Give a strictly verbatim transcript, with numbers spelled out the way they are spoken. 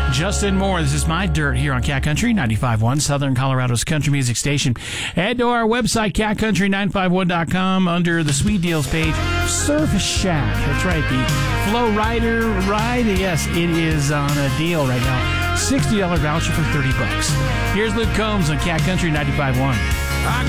Justin Moore. This is My Dirt here on Cat Country ninety-five point one, Southern Colorado's country music station. Head to our website, cat country nine five one dot com. Under the Sweet Deals page, Surf Shack. That's right, the Flow Rider ride. Yes, it is on a deal right now. sixty dollars voucher for thirty bucks. Here's Luke Combs on Cat Country ninety-five point one.